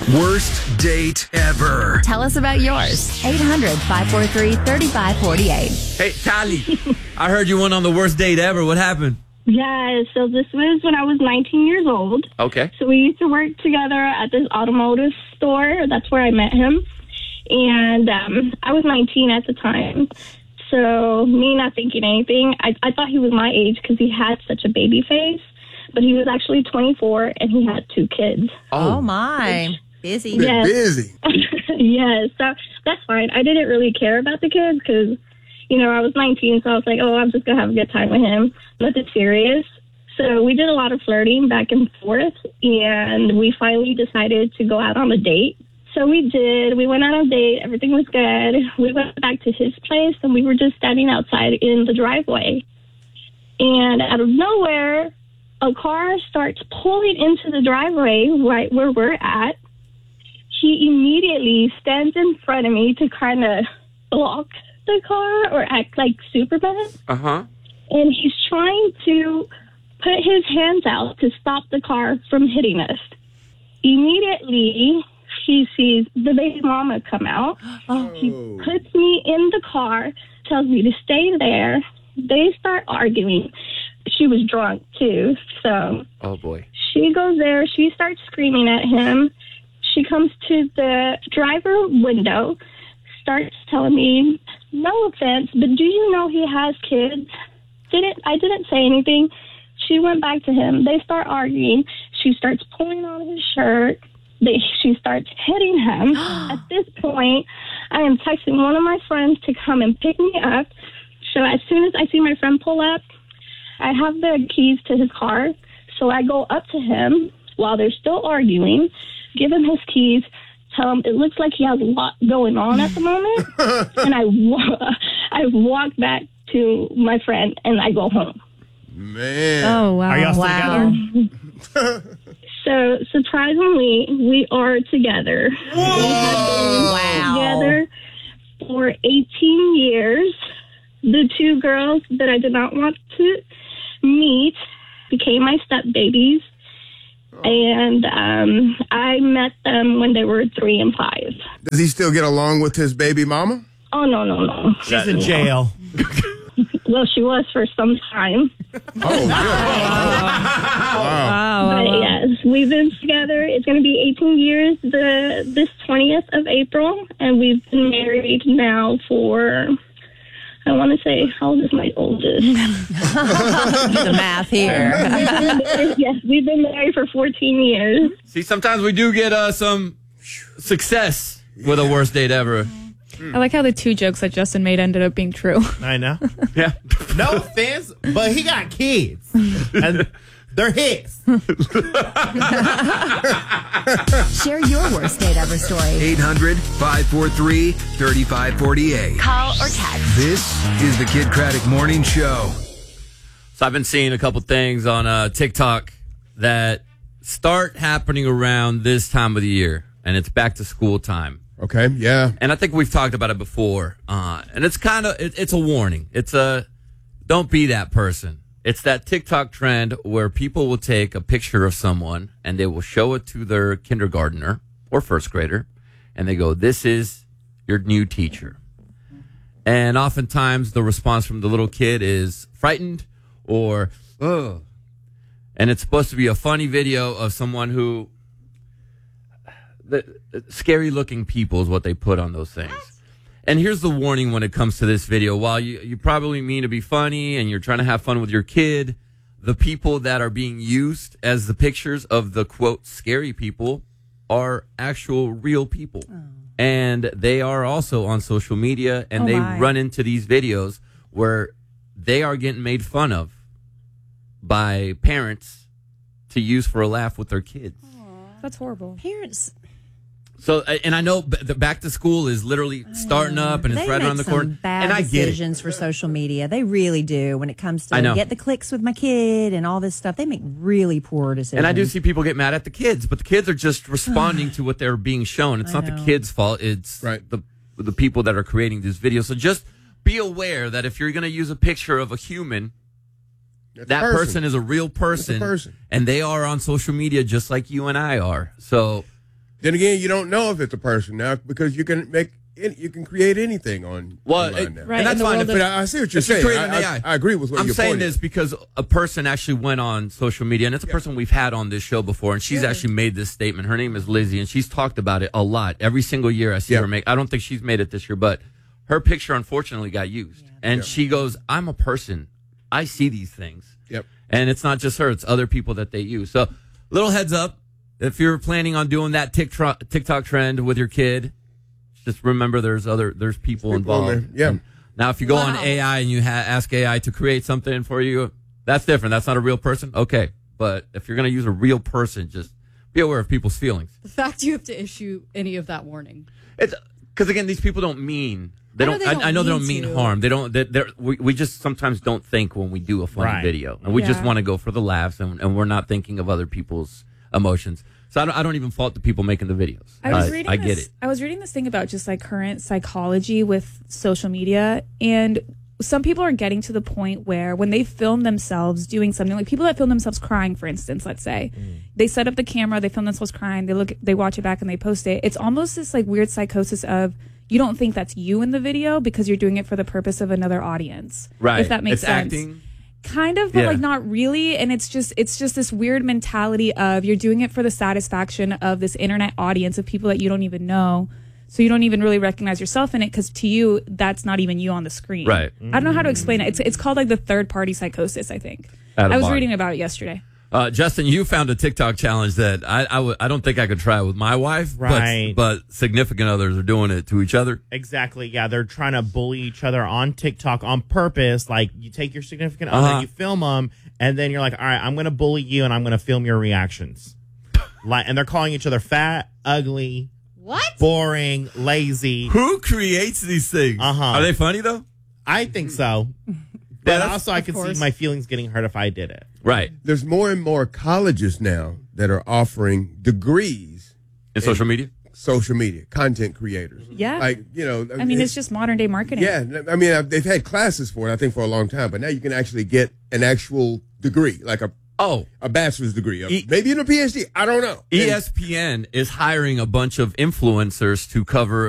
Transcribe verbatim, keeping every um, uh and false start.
Worst date ever. Tell us about yours. eight hundred, five four three, three five four eight. Hey, Tali, I heard you went on the worst date ever. What happened? Yeah, so this was when I was nineteen years old. Okay. So we used to work together at this automotive store. That's where I met him. And um, I was nineteen at the time. So me not thinking anything, I, I thought he was my age because he had such a baby face. But he was actually twenty-four, and he had two kids. Oh, my. Busy. Yes. Busy. Yes, so that's fine. I didn't really care about the kids because, you know, I was nineteen, so I was like, oh, I'm just going to have a good time with him. Nothing serious. So we did a lot of flirting back and forth, and we finally decided to go out on a date. So we did. We went out on a date. Everything was good. We went back to his place, and we were just standing outside in the driveway. And out of nowhere, a car starts pulling into the driveway right where we're at. He immediately stands in front of me to kind of block the car or act like Superman. Uh-huh. And he's trying to put his hands out to stop the car from hitting us. Immediately, he sees the baby mama come out. Oh. He puts me in the car, tells me to stay there. They start arguing. She was drunk, too, so... Oh, boy. She goes there. She starts screaming at him. She comes to the driver window, starts telling me, no offense, but do you know he has kids? Didn't I didn't say anything. She went back to him. They start arguing. She starts pulling on his shirt. They, she starts hitting him. At this point, I am texting one of my friends to come and pick me up. So as soon as I see my friend pull up, I have the keys to his car. So I go up to him while they're still arguing, give him his keys, tell him it looks like he has a lot going on at the moment. And I, wa- I walk back to my friend and I go home. Man. Oh, wow. Are y'all still wow. together? So surprisingly, we are together. Wow. Together for eighteen years. The two girls that I did not want to meet became my step babies. And um, I met them when they were three and five. Does he still get along with his baby mama? Oh, no, no, no. She's in jail. Well, she was for some time. Oh, really? Wow. But yes, we've been together. It's going to be eighteen years the this twentieth of April. And we've been married now for... I want to say, how old is my oldest? Do the math here. Yes, we've been married for fourteen years. See, sometimes we do get uh, some success with a worst date ever. I like how the two jokes that Justin made ended up being true. I know. Yeah. No offense, but he got kids. And they're his. Share your worst date ever story. eight hundred, five four three, three five four eight. Call or text. This is the Kid Craddock Morning Show. So I've been seeing a couple things on uh, TikTok that start happening around this time of the year, and it's back to school time. Okay, yeah. And I think we've talked about it before, uh, and it's kind of it, it's a warning. It's a don't be that person. It's that TikTok trend where people will take a picture of someone and they will show it to their kindergartner or first grader, and they go, "This is your new teacher." And oftentimes the response from the little kid is frightened or ugh. And it's supposed to be a funny video of someone who. The, the scary looking people is what they put on those things. And here's the warning when it comes to this video. While you, you probably mean to be funny and you're trying to have fun with your kid, the people that are being used as the pictures of the quote scary people are actual real people. Oh. And they are also on social media, and Oh they my. run into these videos where they are getting made fun of by parents to use for a laugh with their kids. That's horrible. Parents. So, and I know b- the back to school is literally starting up, and it's They right make around the some corner. bad And I get it. decisions for social media. They really do. When it comes to I know. get the clicks with my kid and all this stuff, they make really poor decisions. And I do see people get mad at the kids, but the kids are just responding to what they're being shown. It's I not the know. kids' fault. It's Right. the the people that are creating these videos. So just be aware that if you're going to use a picture of a human, That's that a person. is a real person, person. and they are on social media just like you and I are. So Then again, you don't know if it's a person now because you can make any, you can create anything on Well, online it- now. Right, and that's in the fine. world If, But I, I see what you're if you saying. create I, an I- A I. I agree with what I'm your saying point this is. because a person actually went on social media, and it's a person we've had on this show before, and she's actually made this statement. Her name is Lizzie, and she's talked about it a lot. Every single year I see Yeah. her make. I don't think she's made it this year, but her picture unfortunately got used, and she goes, "I'm a person. I see these things." Yep. And it's not just her; it's other people that they use. So, little heads up: if you're planning on doing that TikTok TikTok trend with your kid, just remember there's other there's people, People on involved. there, yeah. And now, if you go on Wow. A I and you ha- ask A I to create something for you, that's different. That's not a real person. Okay, but if you're going to use a real person, just be aware of people's feelings. The fact you have to issue any of that warning. It's because again, these people don't mean. They I know don't. they I, don't I know they mean don't mean to. harm. They don't. They, they're, we we just sometimes don't think when we do a funny Right. video, and we just Yeah. want to go for the laughs, and, and we're not thinking of other people's emotions. So I don't. I don't even fault the people making the videos. I was Uh, reading I this, get it. I was reading this thing about just like current psychology with social media, and some people are getting to the point where when they film themselves doing something, like people that film themselves crying, for instance, let's say, they set up the camera, they film themselves crying, they look, they watch it back, and they post it. It's almost this like weird psychosis of you don't think that's you in the video because you're doing it for the purpose of another audience, Right. If that makes it's sense. acting. Kind of, but Yeah. like not really. And it's just it's just this weird mentality of you're doing it for the satisfaction of this internet audience of people that you don't even know. So you don't even really recognize yourself in it because to you, that's not even you on the screen. Right. I don't know how to explain it. It's it's called like the third party psychosis, I think. Out of I was body. reading about it yesterday. Uh, Justin, you found a TikTok challenge that I I, w- I don't think I could try with my wife, Right. but, but significant others are doing it to each other. Exactly. Yeah, they're trying to bully each other on TikTok on purpose. Like, you take your significant Uh-huh. other, you film them, and then you're like, all right, I'm going to bully you, and I'm going to film your reactions. Like, and they're calling each other fat, ugly, What? boring, lazy. Who creates these things? Uh-huh. Are they funny though? I think so. Yeah, But that's- also, I of could see course. my feelings getting hurt if I did it. Right. There's more and more colleges now that are offering degrees In social media? social media content creators. Yeah. Like, you know, I mean, it's just modern day marketing. yeah. I mean, uh, they've had classes for it, I think, for a long time, but now you can actually get an actual degree, like a Oh, a bachelor's degree, or E- maybe even a PhD. I don't know. E And- S P N is hiring a bunch of influencers to cover